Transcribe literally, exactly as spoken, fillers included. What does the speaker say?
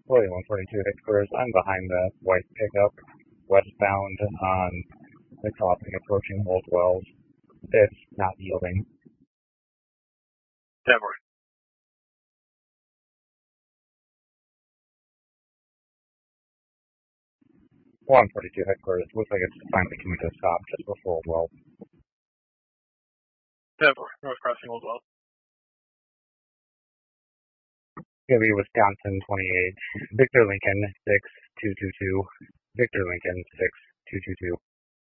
William one forty-two headquarters. I'm behind the white pickup, westbound on the crossing approaching Old Wells. It's not yielding. Never. one forty-two headquarters. Looks like it's finally coming to a stop just before Old Wells. Never. North Crossing Old Wells. Gonna be Wisconsin twenty-eight. Victor Lincoln six two two two. Victor Lincoln six two two two.